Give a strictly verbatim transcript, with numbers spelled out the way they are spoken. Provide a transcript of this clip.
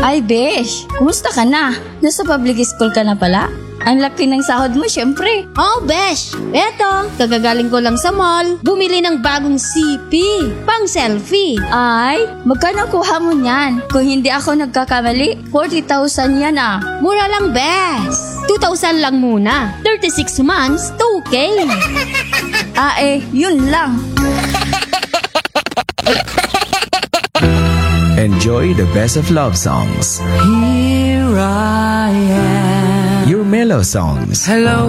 Ay, besh, kumusta ka na? Nasa public school ka na pala? Ang laki ng sahod mo, syempre. Oh, besh! Eto, kagagaling ko lang sa mall. Bumili ng bagong C P. Pang selfie. Ay, magkano kuha mo niyan? Kung hindi ako nagkakamali, forty thousand yan ah. Mura lang, besh. two thousand lang muna. thirty-six months, two K. Ah eh, yun lang. Enjoy the best of love songs. Here I am. Your mellow songs. Hello,